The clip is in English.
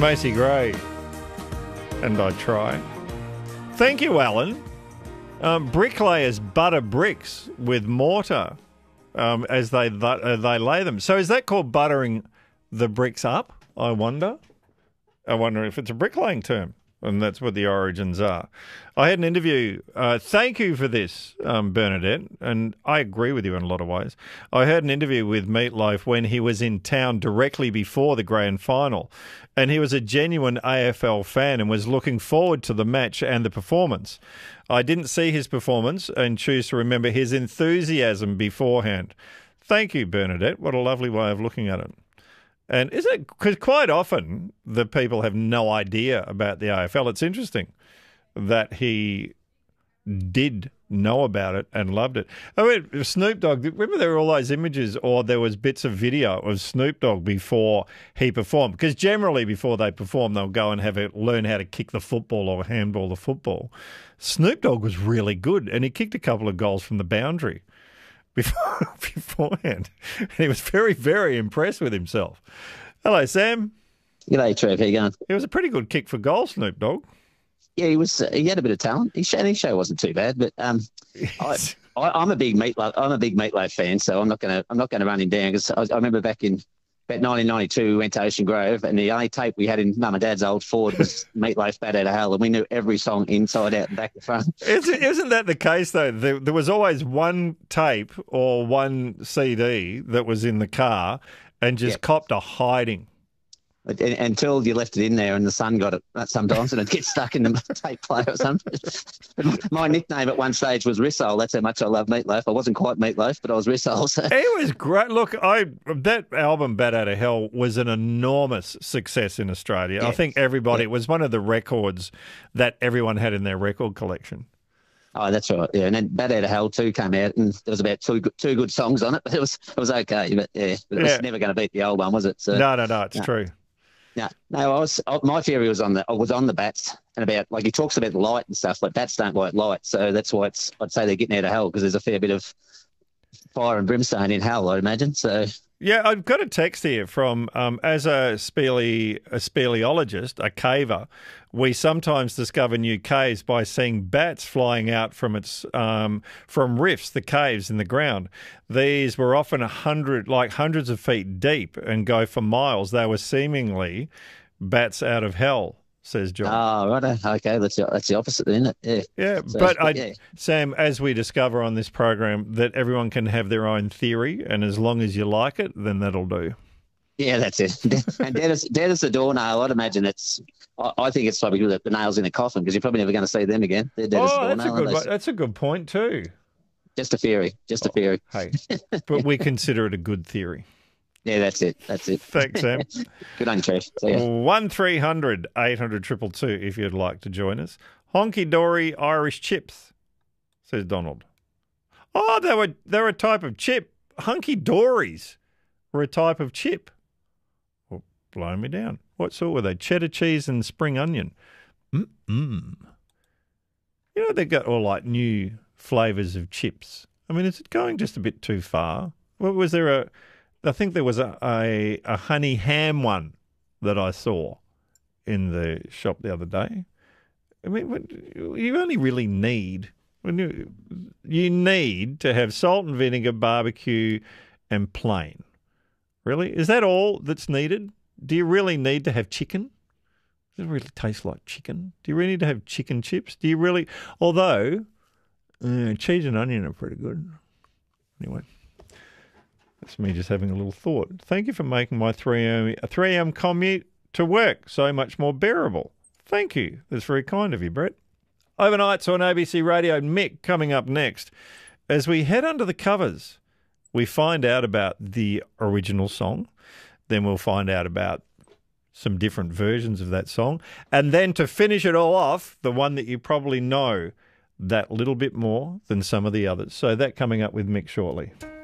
Macy Gray. And I try. Thank you, Alan. Bricklayers butter bricks with mortar as they lay them. So is that called buttering the bricks up, I wonder? I wonder if it's a bricklaying term, and that's what the origins are. I had an interview. Thank you for this, Bernadette, and I agree with you in a lot of ways. I heard an interview with Meat Loaf when he was in town directly before the grand final, and he was a genuine AFL fan and was looking forward to the match and the performance. I didn't see his performance and choose to remember his enthusiasm beforehand. Thank you, Bernadette. What a lovely way of looking at it. And is it because quite often the people have no idea about the AFL? It's interesting that he did know about it and loved it. I mean, Snoop Dogg, remember there were all those images or there was bits of video of Snoop Dogg before he performed? Because generally before they perform, they'll go and learn how to kick the football or handball the football. Snoop Dogg was really good and he kicked a couple of goals from the boundary beforehand. And he was very, very impressed with himself. Hello, Sam. G'day, Trev. How you going? It was a pretty good kick for goal, Snoop Dogg. Yeah, he was. He had a bit of talent. His show wasn't too bad, but I'm a big Meatloaf fan, so I'm not gonna run him down because I remember back in about 1992 we went to Ocean Grove and the only tape we had in Mum and Dad's old Ford was Meatloaf Bat Out of Hell, and we knew every song inside out and back to front. Isn't that the case though? There was always one tape or one CD that was in the car and just copped a hiding. Until you left it in there and the sun got it sometimes and it gets stuck in the tape player or something. My nickname at one stage was Rissole. That's how much I love Meatloaf. I wasn't quite Meatloaf, but I was Rissole. So. It was great. Look, that album, Bat Out of Hell, was an enormous success in Australia. Yeah. I think everybody, it was one of the records that everyone had in their record collection. Oh, that's right. Yeah, and then Bat Out of Hell 2 came out, and there was about two good songs on it, but it was okay. But it was never going to beat the old one, was it? So, no, it's true. No. My theory was on the bats and about like he talks about light and stuff. Like bats don't like light, so that's why I'd say they're getting out of hell because there's a fair bit of fire and brimstone in hell, I'd imagine. So. Yeah, I've got a text here from, as a speleologist, a caver, we sometimes discover new caves by seeing bats flying out from rifts, the caves in the ground. These were often hundreds of feet deep and go for miles. They were seemingly bats out of hell, says John. Oh, right. Okay, that's the opposite, isn't it? Yeah. Sam, as we discover on this program, that everyone can have their own theory, and as long as you like it, then that'll do. Yeah, that's it. And dead as the doornail, I'd imagine I think it's probably the nails in the coffin because you're probably never going to see them again. They're dead as the doornail. That's a good point too. Just a theory. Hey, but we consider it a good theory. Yeah, that's it. Thanks, Sam. Good on you, Chief. 1300 800 222 if you'd like to join us. Honky dory Irish chips, says Donald. Oh, they're a type of chip. Hunky dories were a type of chip. Well, blow me down. What sort were they? Cheddar cheese and spring onion. You know, they've got all like new flavours of chips. I mean, is it going just a bit too far? Well, was there I think there was a honey ham one that I saw in the shop the other day. I mean, you only really need you need to have salt and vinegar, barbecue, and plain. Really, is that all that's needed? Do you really need to have chicken? Does it really taste like chicken? Do you really need to have chicken chips? Do you really? Although cheese and onion are pretty good. Anyway. That's me just having a little thought. Thank you for making my 3 a.m. commute to work so much more bearable. Thank you. That's very kind of you, Brett. Overnights on ABC Radio. Mick coming up next. As we head under the covers, we find out about the original song. Then we'll find out about some different versions of that song. And then to finish it all off, the one that you probably know that little bit more than some of the others. So that coming up with Mick shortly.